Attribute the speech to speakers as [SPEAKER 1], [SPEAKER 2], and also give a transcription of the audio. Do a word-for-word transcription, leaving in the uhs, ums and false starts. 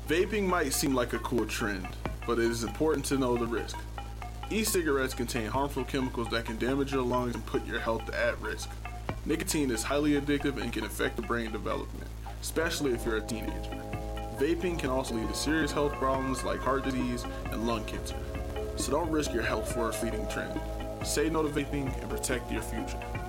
[SPEAKER 1] Vaping might seem like a cool trend, but it is important to know the risk. E-cigarettes contain harmful chemicals that can damage your lungs and put your health at risk. Nicotine is highly addictive and can affect the brain development, especially if you're a teenager. Vaping can also lead to serious health problems like heart disease and lung cancer. So don't risk your health for a fleeting trend. Say no to vaping and protect your future.